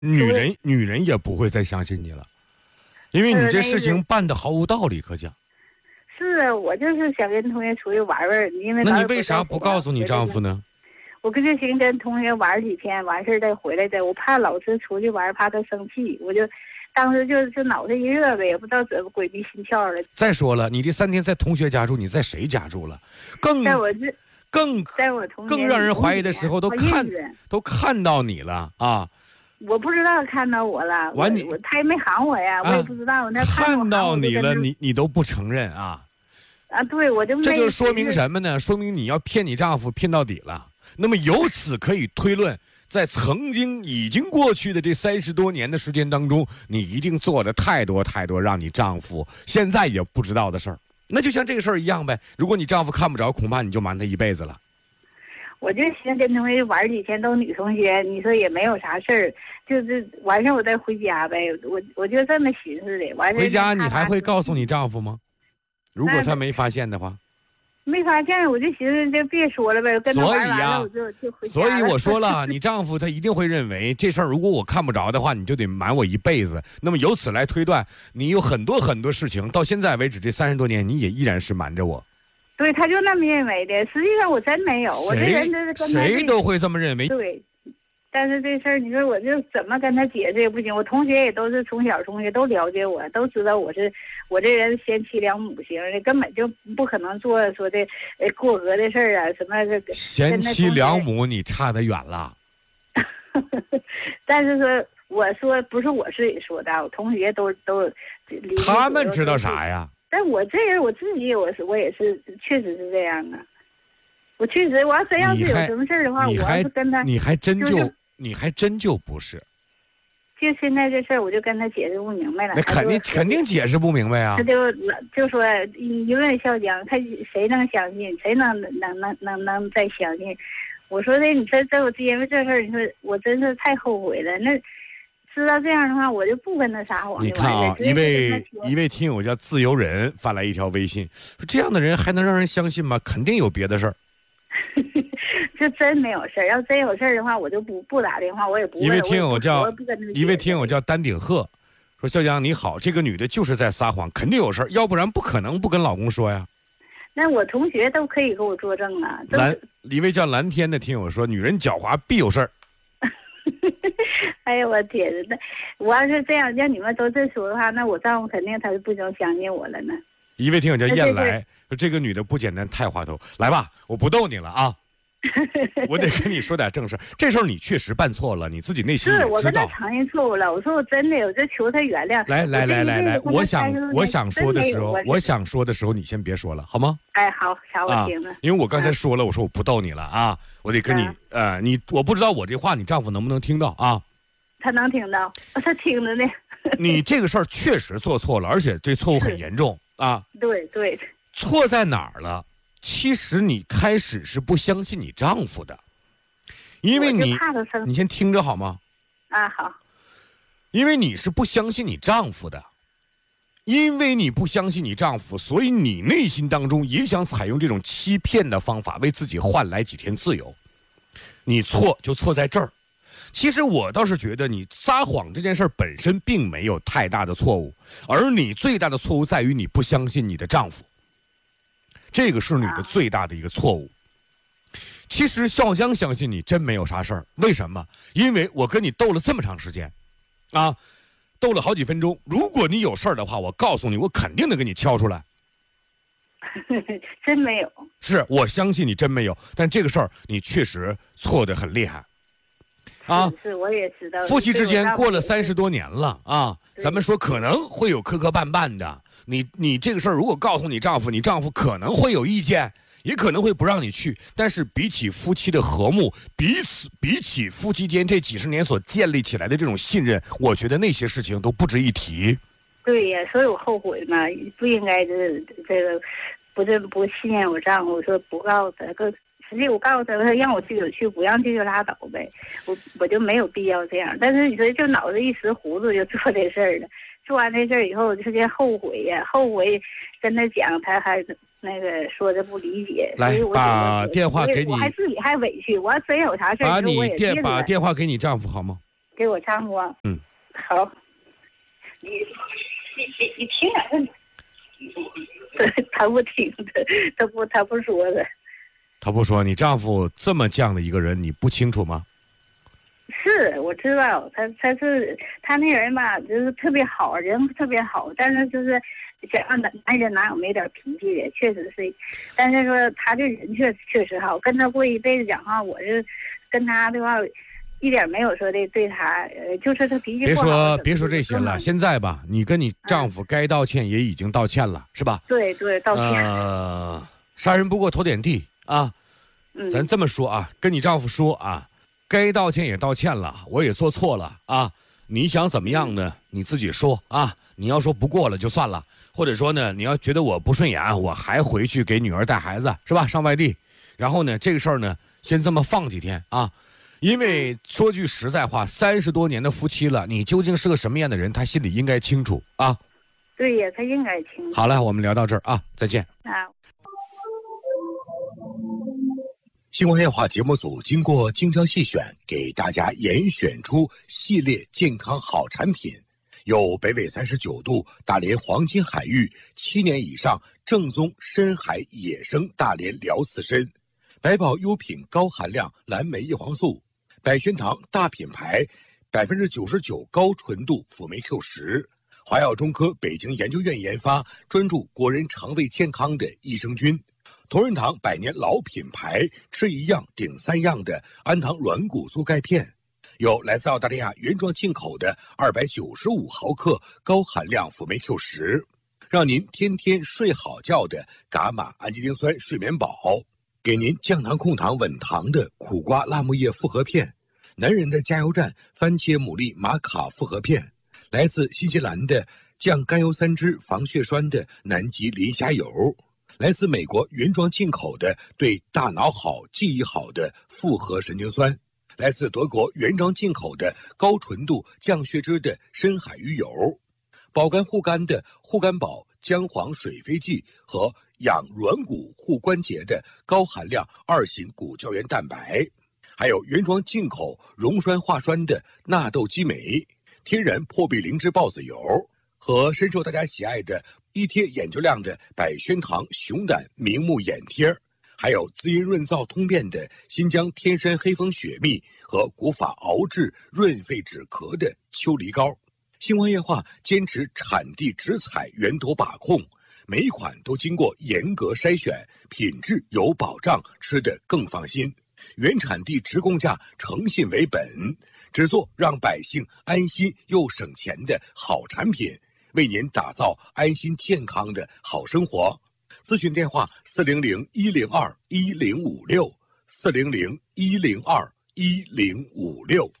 女人也不会再相信你了，因为你这事情办得毫无道理可讲。 是啊，我就是想跟同学出去玩玩，因为那你为啥不告诉你丈夫呢？ 我就寻跟同学玩几天，完事再回来的。我怕老是出去玩，怕他生气，我就当时就脑袋一热呗，也不知道怎么鬼迷心窍了。 再说了，你这3天在同学家住，你在谁家住了？ 在我这。在我同学更让人怀疑的时候都看到你了啊！ 我不知道看到我了，他也没喊我呀，我也不知道。那看到你了，你都不承认啊？ 啊，对，我就没。 这就说明什么呢？说明你要骗你丈夫骗到底了。那么由此可以推论，在曾经已经过去的这30多年的时间当中，你一定做了太多让你丈夫现在也不知道的事儿。那就像这个事儿一样呗，如果你丈夫看不着，恐怕你就瞒他一辈子了。 我就寻思跟同学玩几天，都女同学，你说也没有啥事儿，就是晚上我再回家呗。我就这么寻思的。完事回家你还会告诉你丈夫吗？如果他没发现的话。 没发现，我就寻思就别说了呗，跟他玩完了我就回家了。 所以我说了，你丈夫他一定会认为这事儿，如果我看不着的话，你就得瞒我一辈子。那么由此来推断，你有很多事情，到现在为止这30多年，你也依然是瞒着我。 对，他就那么认为的。实际上我真没有，我这人就是跟他谁都会这么认为。 对。但是这事儿，你说我就怎么跟他解释也不行。我同学也都是从小同学，都了解我，都知道我这人贤妻良母型的，根本就不可能做说的过河的事儿啊，什么这个贤妻良母，你差得远了。 但是说，我说不是我自己说的，我同学都他们知道啥呀？ 但我这人我自己我也是确实是这样啊。我确实，我要真要是有什么事儿的话，我要是跟他， 你还真就不是。 就现在这事儿，我就跟他解释不明白了。 那肯定解释不明白啊。 他就说一问笑江，他谁能相信？谁能再相信？我说的，你说这我因为这事儿，你说我真是太后悔了。那知道这样的话，我就不跟他撒谎。 你看啊，一位听友叫自由人发来一条微信，说这样的人还能让人相信吗？肯定有别的事儿。 这真没有事儿，要真有事儿的话，我就不打电话，我也不问。 一位听友叫丹顶鹤，说笑江你好，这个女的就是在撒谎，肯定有事儿，要不然不可能不跟老公说呀。 那我同学都可以给我作证啊。 一位叫蓝天的听友说，女人狡猾必有事儿。 哎呀，我天哪！我要是这样让你们都这说的话，那我丈夫肯定他是不能相信我了呢。 一位听友叫燕来，说这个女的不简单，太滑头。来吧，我不逗你了啊。我得跟你说点正事，这事儿你确实办错了，你自己内心也知道。 是我跟他承认错误了，我说我真的，我就求他原谅。 来，我想说的时候，你先别说了，好吗？ 哎，好，我听了。 因为我刚才说了，我说我不逗你了啊，我得跟你我不知道我这话你丈夫能不能听到啊？ 他能听到，他听着呢。 你这个事儿确实做错了，而且这错误很严重啊。 对。 错在哪儿了？其实你开始是不相信你丈夫的，因为你先听着好吗？ 啊，好。 因为你是不相信你丈夫的，因为你不相信你丈夫，所以你内心当中也想采用这种欺骗的方法，为自己换来几天自由。你错就错在这儿。其实我倒是觉得你撒谎这件事本身并没有太大的错误，而你最大的错误在于你不相信你的丈夫。这个是你的最大的一个错误。其实笑江相信你真没有啥事儿，为什么？因为我跟你斗了这么长时间，啊，斗了好几分钟。如果你有事儿的话，我告诉你，我肯定能给你敲出来。 真没有。 是我相信你真没有，但这个事儿你确实错得很厉害。啊， 是我也知道。 夫妻之间过了30多年了啊，咱们说可能会有磕磕绊绊的。你这个事儿如果告诉你丈夫，你丈夫可能会有意见，也可能会不让你去。但是比起夫妻的和睦，比起夫妻间这几十年所建立起来的这种信任，我觉得那些事情都不值一提。 对呀，所以我后悔嘛，不应该这个不信任我丈夫，我说不告诉他。实际我告诉他，他让我去就去，不让去就拉倒呗。我就没有必要这样。但是你说就脑子一时糊涂就做这事儿了。做完这事儿以后，就这后悔呀，后悔跟他讲，他还那个说的不理解。 来，把电话给你， 我还自己还委屈。我要真有啥事儿， 把电话给你丈夫好吗？ 给我丈夫啊。好，你听两个。他不听的，他不说的。 他不说，你丈夫这么犟的一个人，你不清楚吗？ 是，我知道，他那人吧，就是特别好，人特别好，但是就是想让男人哪有没点脾气的，确实是。但是说他这人确实好，跟他过一辈子讲话，我是跟他的话。一点没有说的对他，就是他脾气不好。 别说这些了，现在吧，你跟你丈夫该道歉也已经道歉了，是吧？ 对，道歉。 杀人不过头点地啊，咱这么说啊，跟你丈夫说啊，该道歉也道歉了，我也做错了啊，你想怎么样呢？你自己说啊，你要说不过了就算了，或者说呢，你要觉得我不顺眼，我还回去给女儿带孩子，是吧？上外地，然后呢，这个事儿呢，先这么放几天啊。因为说句实在话，30多年的夫妻了，你究竟是个什么样的人，他心里应该清楚啊。 对呀，他应该清楚。 好了，我们聊到这儿啊，再见。 星光夜话节目组经过精挑细选，给大家严选出系列健康好产品，有北纬39度大连黄金海域7年以上正宗深海野生大连辽刺参，百宝优品高含量蓝莓叶黄素，百轩堂大品牌99%高纯度辅酶 Q10，华药中科北京研究院研发，专注国人肠胃健康的益生菌，同仁堂100年老品牌，吃一样顶3样的安糖软骨素钙片，有来自澳大利亚原装进口的295毫克高含量辅酶 Q10，让您天天睡好觉的伽马氨基丁酸睡眠宝，给您降糖控糖稳糖的苦瓜辣木叶复合片，男人的加油站番茄牡蛎玛卡复合片，来自新西兰的降甘油三酯防血栓的南极磷虾油，来自美国原装进口的对大脑好记忆好的复合神经酸，来自德国原装进口的高纯度降血脂的深海鱼油，保肝护肝的护肝宝姜黄水飞剂和养软骨护关节的高含量2型骨胶原蛋白，还有原装进口溶栓化栓的纳豆激酶，天然破壁灵芝孢子油，和深受大家喜爱的一贴眼就亮的百轩堂熊胆明目眼贴，还有滋阴润燥通便的新疆天山黑蜂雪蜜和古法熬制润肺止咳的秋梨膏。星光夜话坚持产地直采源头把控，每一款都经过严格筛选，品质有保障，吃得更放心。原产地直供价，诚信为本，只做让百姓安心又省钱的好产品，为您打造安心健康的好生活。咨询电话400-102-106，400-102-106。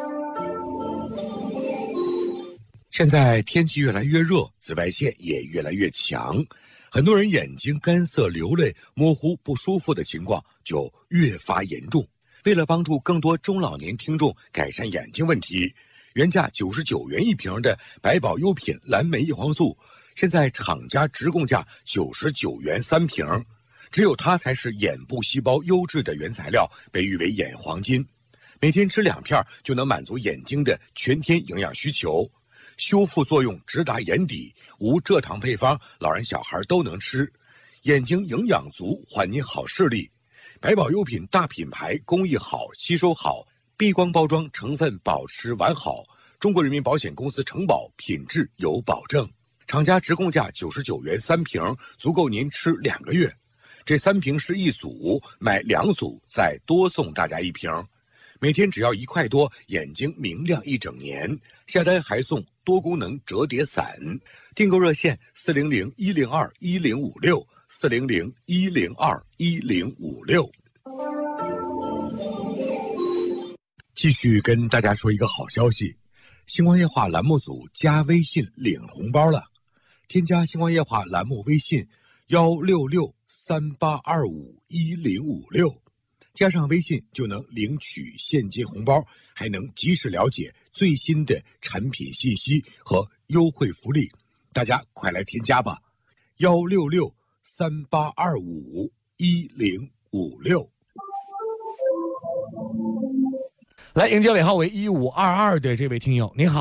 现在天气越来越热，紫外线也越来越强，很多人眼睛干涩、流泪、模糊、不舒服的情况就越发严重。为了帮助更多中老年听众改善眼睛问题，原价99元一瓶的百宝优品蓝莓叶黄素，现在厂家直供价99元3瓶，只有它才是眼部细胞优质的原材料，被誉为眼黄金。每天吃2片就能满足眼睛的全天营养需求，修复作用直达眼底，无蔗糖配方，老人小孩都能吃，眼睛营养足，还您好视力。百宝优品大品牌，工艺好，吸收好，避光包装，成分保持完好，中国人民保险公司承保，品质有保证。厂家直供价99元3瓶，足够您吃2个月。这3瓶是一组，买2组再多送大家1瓶。每天只要1块多，眼睛明亮1整年。下单还送多功能折叠伞。订购热线400-102-1056，400-102-1056。继续跟大家说一个好消息，星光夜话栏目组加微信领红包了。添加星光夜话栏目微信16638251056，加上微信就能领取现金红包，还能及时了解最新的产品信息和优惠福利，大家快来添加吧！16638251056。 来迎接尾号为1522的这位听友，您好。